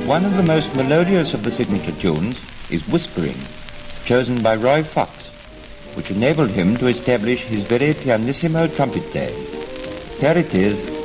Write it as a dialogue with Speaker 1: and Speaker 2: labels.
Speaker 1: One of the most melodious of the signature tunes is Whispering, chosen by Roy Fox, which enabled him to establish his very pianissimo trumpet playing. Here it is,